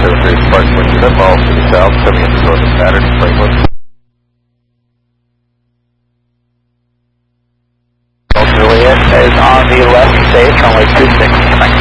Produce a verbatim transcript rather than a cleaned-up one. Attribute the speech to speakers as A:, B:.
A: seven three Spark Swing unit, mile to the south, coming into north of Saturn, Franklin.
B: Juliet is on the left, safe, runway two six, thanks.